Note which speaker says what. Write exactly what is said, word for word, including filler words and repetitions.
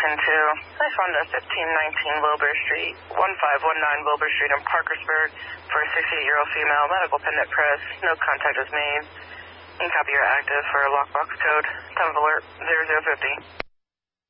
Speaker 1: Station two. I found a fifteen nineteen Wilbur Street, one five one nine Wilbur Street in Parkersburg for a sixty-eight-year-old female. Medical pendant press. No contact was made. You can copy your active for a lockbox code. Time of alert zero zero fifty.